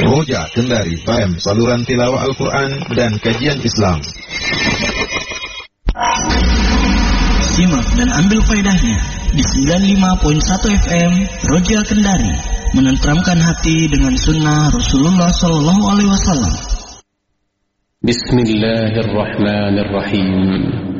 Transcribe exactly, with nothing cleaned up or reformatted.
Roja Kendari F M, saluran tilawah Al-Quran dan kajian Islam. Simak dan ambil faedahnya di sembilan puluh lima koma satu F M Roja Kendari, menenteramkan hati dengan sunnah Rasulullah Sallallahu Alaihi Wasallam. Bismillahirrahmanirrahim.